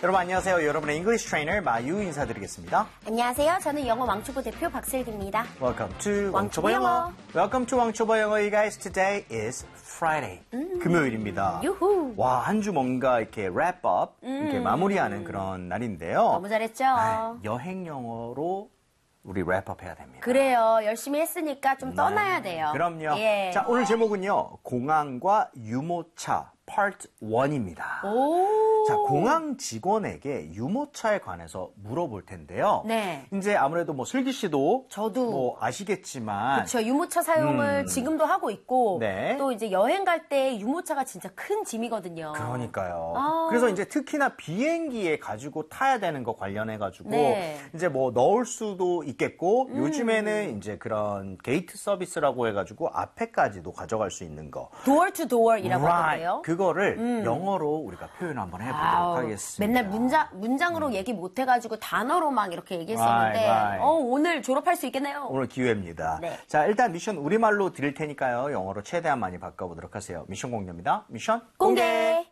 여러분 안녕하세요. 여러분의 English trainer 마유 인사드리겠습니다. 안녕하세요. 저는 영어 왕초보 대표 박슬기입니다. Welcome to 왕초보 영어. Welcome to 왕초보 영어. You guys, today is Friday. 금요일입니다. 유후. 와, 한 주 뭔가 이렇게 wrap up, 이렇게 마무리하는 그런 날인데요. 너무 잘했죠? 여행 영어로 우리 랩업 해야 됩니다. 그래요. 열심히 했으니까 좀 떠나야 돼요. 그럼요. 예. 자, 오늘 제목은요. 공항과 유모차 파트 1입니다. 오. 자, 공항 직원에게 유모차에 관해서 물어볼 텐데요. 네. 이제 아무래도 뭐 슬기 씨도 저도 뭐 아시겠지만 그렇죠. 유모차 사용을 지금도 하고 있고 네. 또 이제 여행 갈 때 유모차가 진짜 큰 짐이거든요. 그러니까요. 아. 그래서 이제 특히나 비행기에 가지고 타야 되는 거 관련해 가지고 네. 이제 뭐 넣을 수도 있겠고 요즘에는 이제 그런 게이트 서비스라고 해 가지고 앞에까지도 가져갈 수 있는 거. door to door이라고 하던데요. 그거를 영어로 우리가 표현 한번 해보도록 하겠습니다. 맨날 문장으로 얘기 못 해가지고 단어로 막 이렇게 얘기했었는데 Right. 오늘 졸업할 수 있겠네요. 오늘 기회입니다. 네. 자, 일단 미션 우리말로 드릴 테니까요. 영어로 최대한 많이 바꿔보도록 하세요. 미션 공개입니다. 미션 공개.